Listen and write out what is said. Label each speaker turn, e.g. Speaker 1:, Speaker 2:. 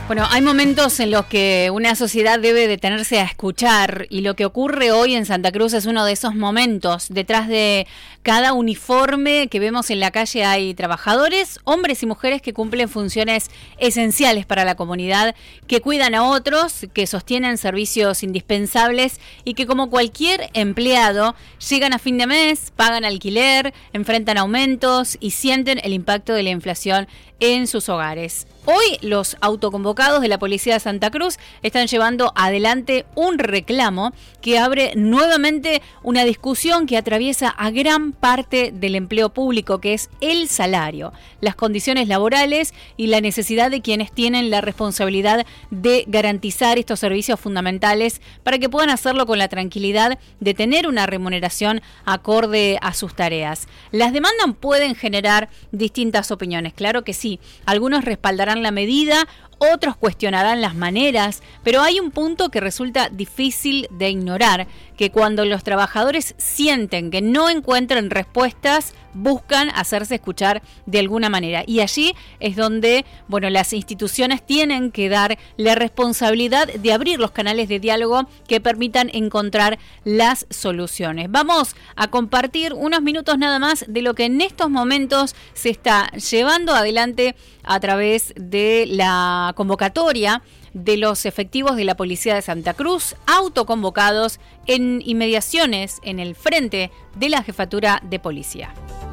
Speaker 1: Bueno, hay momentos en los que una sociedad debe detenerse a escuchar y lo que ocurre hoy en Santa Cruz es uno de esos momentos. Detrás de cada uniforme que vemos en la calle hay trabajadores, hombres y mujeres que cumplen funciones esenciales para la comunidad, que cuidan a otros, que sostienen servicios indispensables y que como cualquier empleado llegan a fin de mes, pagan alquiler, enfrentan aumentos y sienten el impacto de la inflación en sus hogares. Hoy los autoconvocados de la Policía de Santa Cruz están llevando adelante un reclamo que abre nuevamente una discusión que atraviesa a gran parte del empleo público, que es el salario, las condiciones laborales y la necesidad de quienes tienen la responsabilidad de garantizar estos servicios fundamentales para que puedan hacerlo con la tranquilidad de tener una remuneración acorde a sus tareas. Las demandas pueden generar distintas opiniones, claro que sí. Algunos respaldarán la medida, otros cuestionarán las maneras, pero hay un punto que resulta difícil de ignorar, que cuando los trabajadores sienten que no encuentran respuestas, buscan hacerse escuchar de alguna manera. Y allí es donde, las instituciones tienen que dar la responsabilidad de abrir los canales de diálogo que permitan encontrar las soluciones. Vamos a compartir unos minutos nada más de lo que en estos momentos se está llevando adelante a través de la convocatoria de los efectivos de la Policía de Santa Cruz, autoconvocados en inmediaciones en el frente de la Jefatura de Policía.